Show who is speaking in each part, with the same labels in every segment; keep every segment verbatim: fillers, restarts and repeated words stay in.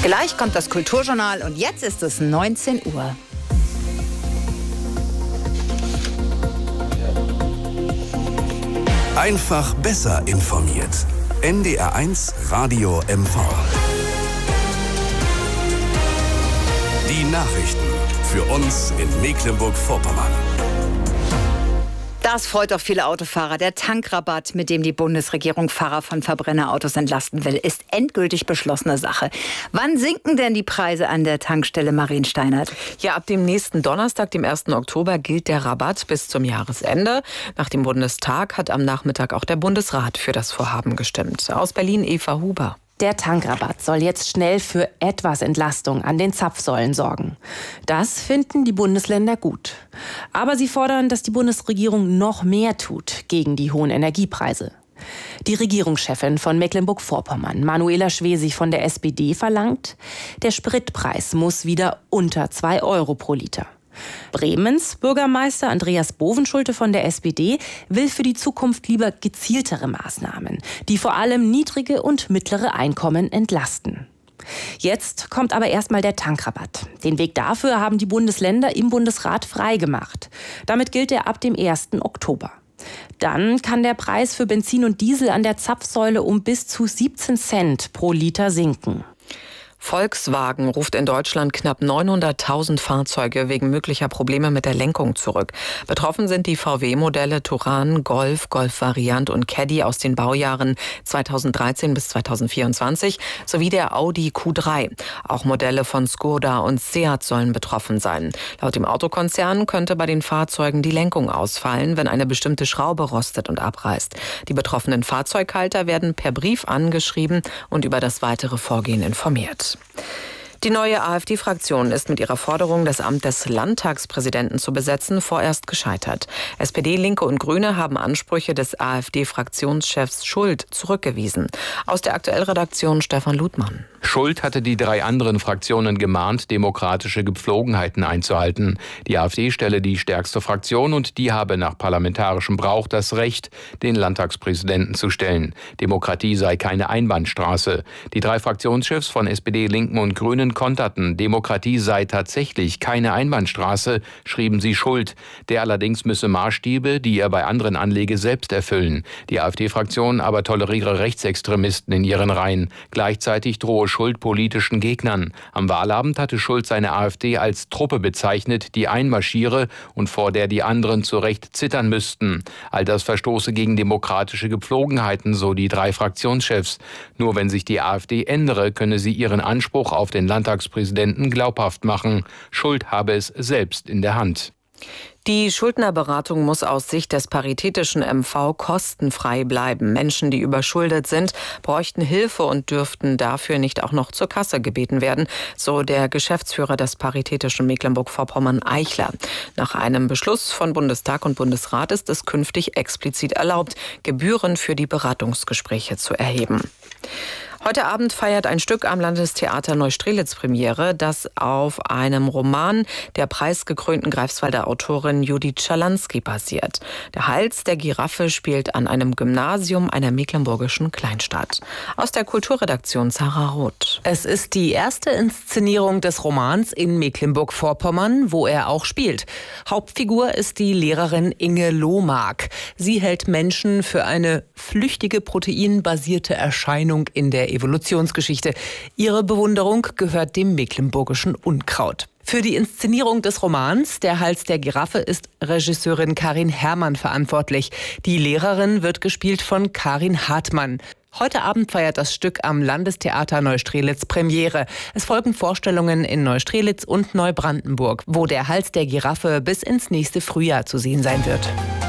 Speaker 1: Gleich kommt das Kulturjournal und jetzt ist es neunzehn Uhr.
Speaker 2: Einfach besser informiert. N D R eins Radio M V. Die Nachrichten für uns in Mecklenburg-Vorpommern.
Speaker 1: Das freut auch viele Autofahrer. Der Tankrabatt, mit dem die Bundesregierung Fahrer von Verbrennerautos entlasten will, ist endgültig beschlossene Sache. Wann sinken denn die Preise an der Tankstelle, Marien Steinert?
Speaker 3: Ja, ab dem nächsten Donnerstag, dem ersten Oktober, gilt der Rabatt bis zum Jahresende. Nach dem Bundestag hat am Nachmittag auch der Bundesrat für das Vorhaben gestimmt. Aus Berlin Eva Huber.
Speaker 4: Der Tankrabatt soll jetzt schnell für etwas Entlastung an den Zapfsäulen sorgen. Das finden die Bundesländer gut. Aber sie fordern, dass die Bundesregierung noch mehr tut gegen die hohen Energiepreise. Die Regierungschefin von Mecklenburg-Vorpommern, Manuela Schwesig von der S P D, verlangt, der Spritpreis muss wieder unter zwei Euro pro Liter. Bremens Bürgermeister Andreas Bovenschulte von der S P D will für die Zukunft lieber gezieltere Maßnahmen, die vor allem niedrige und mittlere Einkommen entlasten. Jetzt kommt aber erstmal der Tankrabatt. Den Weg dafür haben die Bundesländer im Bundesrat freigemacht. Damit gilt er ab dem ersten Oktober. Dann kann der Preis für Benzin und Diesel an der Zapfsäule um bis zu siebzehn Cent pro Liter sinken.
Speaker 3: Volkswagen ruft in Deutschland knapp neunhunderttausend Fahrzeuge wegen möglicher Probleme mit der Lenkung zurück. Betroffen sind die V W-Modelle Touran, Golf, Golf Variant und Caddy aus den Baujahren zweitausenddreizehn bis zweitausendvierundzwanzig sowie der Audi Q drei. Auch Modelle von Skoda und Seat sollen betroffen sein. Laut dem Autokonzern könnte bei den Fahrzeugen die Lenkung ausfallen, wenn eine bestimmte Schraube rostet und abreißt. Die betroffenen Fahrzeughalter werden per Brief angeschrieben und über das weitere Vorgehen informiert. Die neue AfD-Fraktion ist mit ihrer Forderung, das Amt des Landtagspräsidenten zu besetzen, vorerst gescheitert. S P D, Linke und Grüne haben Ansprüche des AfD-Fraktionschefs Schult zurückgewiesen. Aus der Aktuellredaktion Stefan Ludmann.
Speaker 5: Schult hatte die drei anderen Fraktionen gemahnt, demokratische Gepflogenheiten einzuhalten. Die AfD stelle die stärkste Fraktion und die habe nach parlamentarischem Brauch das Recht, den Landtagspräsidenten zu stellen. Demokratie sei keine Einbahnstraße. Die drei Fraktionschefs von S P D, Linken und Grünen konterten, Demokratie sei tatsächlich keine Einbahnstraße, schrieben sie Schult. Der allerdings müsse Maßstäbe, die er bei anderen anlege, selbst erfüllen. Die AfD-Fraktion aber toleriere Rechtsextremisten in ihren Reihen. Gleichzeitig drohe Schult politischen Gegnern. Am Wahlabend hatte Schult seine AfD als Truppe bezeichnet, die einmarschiere und vor der die anderen zu Recht zittern müssten. All das verstoße gegen demokratische Gepflogenheiten, so die drei Fraktionschefs. Nur wenn sich die AfD ändere, könne sie ihren Anspruch auf den Landtagspräsidenten glaubhaft machen. Schult habe es selbst in der Hand.
Speaker 3: Die Schuldnerberatung muss aus Sicht des Paritätischen M V kostenfrei bleiben. Menschen, die überschuldet sind, bräuchten Hilfe und dürften dafür nicht auch noch zur Kasse gebeten werden, so der Geschäftsführer des Paritätischen Mecklenburg-Vorpommern Eichler. Nach einem Beschluss von Bundestag und Bundesrat ist es künftig explizit erlaubt, Gebühren für die Beratungsgespräche zu erheben. Heute Abend feiert ein Stück am Landestheater Neustrelitz Premiere, das auf einem Roman der preisgekrönten Greifswalder Autorin Judith Schalansky basiert. Der Hals der Giraffe spielt an einem Gymnasium einer mecklenburgischen Kleinstadt. Aus der Kulturredaktion Sarah Roth.
Speaker 6: Es ist die erste Inszenierung des Romans in Mecklenburg-Vorpommern, wo er auch spielt. Hauptfigur ist die Lehrerin Inge Lohmark. Sie hält Menschen für eine flüchtige proteinbasierte Erscheinung in der Evolutionsgeschichte. Ihre Bewunderung gehört dem mecklenburgischen Unkraut. Für die Inszenierung des Romans Der Hals der Giraffe ist Regisseurin Karin Herrmann verantwortlich. Die Lehrerin wird gespielt von Karin Hartmann. Heute Abend feiert das Stück am Landestheater Neustrelitz Premiere. Es folgen Vorstellungen in Neustrelitz und Neubrandenburg, wo Der Hals der Giraffe bis ins nächste Frühjahr zu sehen sein wird.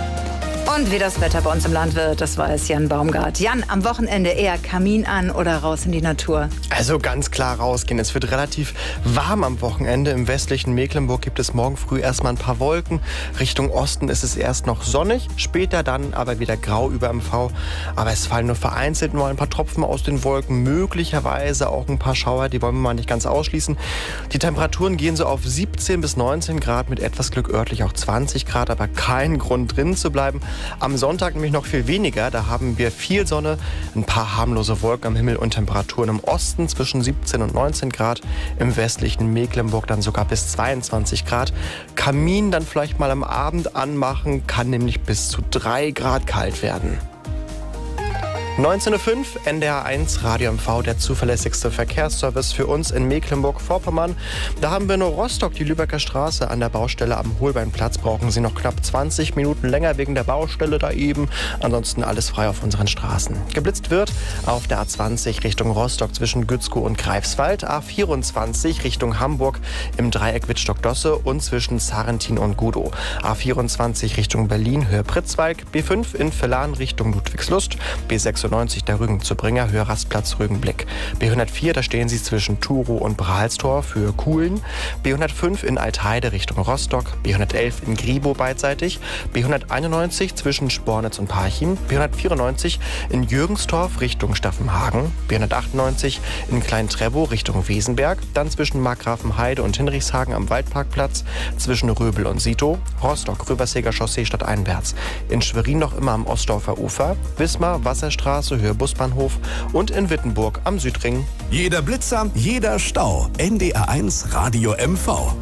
Speaker 1: Und wie das Wetter bei uns im Land wird, das weiß Jan Baumgart. Jan, am Wochenende eher Kamin an oder raus in die Natur?
Speaker 7: Also ganz klar rausgehen. Es wird relativ warm am Wochenende. Im westlichen Mecklenburg gibt es morgen früh erstmal ein paar Wolken. Richtung Osten ist es erst noch sonnig, später dann aber wieder grau über M V. Aber es fallen nur vereinzelt mal ein paar Tropfen aus den Wolken, möglicherweise auch ein paar Schauer, die wollen wir mal nicht ganz ausschließen. Die Temperaturen gehen so auf siebzehn bis neunzehn Grad, mit etwas Glück örtlich auch zwanzig Grad, aber kein Grund drin zu bleiben. Am Sonntag nämlich noch viel weniger. Da haben wir viel Sonne, ein paar harmlose Wolken am Himmel und Temperaturen im Osten zwischen siebzehn und neunzehn Grad. Im westlichen Mecklenburg dann sogar bis zweiundzwanzig Grad. Kamin dann vielleicht mal am Abend anmachen, kann nämlich bis zu drei Grad kalt werden. neunzehn Uhr fünf, N D R eins, Radio M V, der zuverlässigste Verkehrsservice für uns in Mecklenburg-Vorpommern. Da haben wir nur Rostock, die Lübecker Straße an der Baustelle am Holbeinplatz. Brauchen Sie noch knapp zwanzig Minuten länger wegen der Baustelle da eben. Ansonsten alles frei auf unseren Straßen. Geblitzt wird auf der A zwanzig Richtung Rostock zwischen Gützkow und Greifswald, A vierundzwanzig Richtung Hamburg im Dreieck Wittstock-Dosse und zwischen Sarrentin und Gudow, A vierundzwanzig Richtung Berlin, Höhe Pritzwalk, B fünf in Villan Richtung Ludwigslust, B sechsundneunzig der Rügen zu Bringer, Höhe Rastplatz Rügenblick. B hundertvier, da stehen Sie zwischen Turow und Brahalstor für Kuhlen. B hundertfünf in Altheide Richtung Rostock. B hundertelf in Gribow beidseitig. B hunderteinundneunzig zwischen Spornitz und Parchim. B hundertvierundneunzig in Jürgenstorf Richtung Staffenhagen. B hundertachtundneunzig in Klein-Trebow Richtung Wesenberg. Dann zwischen Markgrafenheide und Hinrichshagen am Waldparkplatz. Zwischen Röbel und Sito. Rostock, Rüberseger Chaussee stadteinwärts. In Schwerin noch immer am Ostdorfer Ufer. Wismar, Wasserstraße, Höhe Busbahnhof und in Wittenburg am Südring.
Speaker 2: Jeder Blitzer, jeder Stau. N D R eins Radio M V.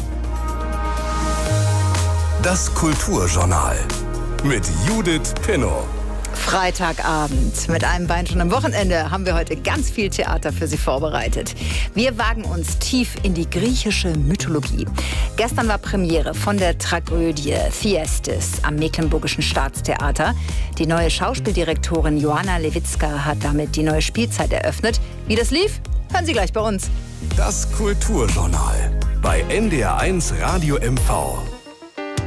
Speaker 2: Das Kulturjournal mit Judith Pinnow.
Speaker 1: Freitagabend. Mit einem Bein schon am Wochenende haben wir heute ganz viel Theater für Sie vorbereitet. Wir wagen uns tief in die griechische Mythologie. Gestern war Premiere von der Tragödie Thyestes am Mecklenburgischen Staatstheater. Die neue Schauspieldirektorin Joanna Lewitzka hat damit die neue Spielzeit eröffnet. Wie das lief, hören Sie gleich bei uns.
Speaker 2: Das Kulturjournal bei N D R eins Radio M V.